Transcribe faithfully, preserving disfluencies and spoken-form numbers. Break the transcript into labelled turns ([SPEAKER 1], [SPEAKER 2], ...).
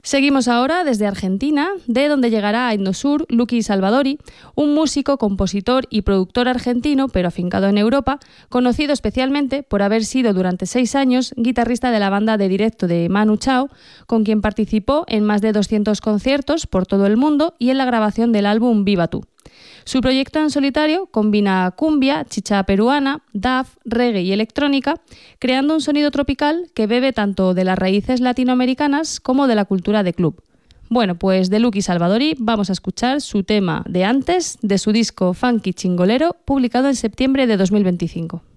[SPEAKER 1] Seguimos ahora desde Argentina, de donde llegará a Endosur Lucky Salvadori, un músico, compositor y productor argentino, pero afincado en Europa, conocido especialmente por haber sido durante seis años guitarrista de la banda de directo de Manu Chao, con quien participó en más de doscientos conciertos por todo el mundo y en la grabación del álbum Viva Tú. Su proyecto en solitario combina cumbia, chicha peruana, dub, reggae y electrónica, creando un sonido tropical que bebe tanto de las raíces latinoamericanas como de la cultura de club. Bueno, pues de Lucky Salvadori vamos a escuchar su tema de Antes, de su disco Funky Chingolero, publicado en septiembre de dos mil veinticinco.